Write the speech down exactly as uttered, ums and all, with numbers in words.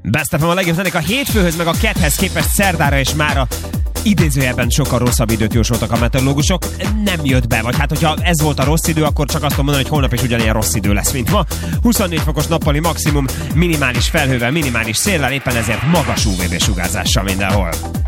Best ef em a legjobb zenék a hétfőhöz, meg a ketthez képest szerdára és mára idézőjelben sokkal rosszabb időt jósoltak a meteorológusok. Nem jött be, vagy hát hogyha ez volt a rossz idő, akkor csak azt tudom mondani, hogy holnap is ugyanilyen rossz idő lesz, mint ma. huszonnégy fokos nappali maximum, minimális felhővel, minimális széllel, éppen ezért magas ú vé bé sugárzással mindenhol.